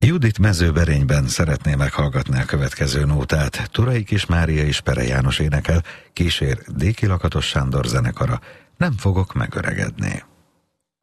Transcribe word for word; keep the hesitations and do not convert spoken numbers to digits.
Judit Mezőberényben szeretné meghallgatni a következő nótát. Turai Kis Mária és Pere János énekel, kísér Déki Lakatos Sándor zenekara. Nem fogok megöregedni.